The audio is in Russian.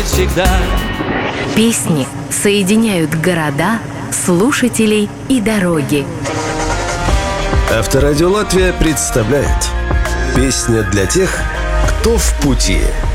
будет всегда. Песни соединяют города, слушателей и дороги. Авторадио Латвия представляет «Песня для тех, кто в пути».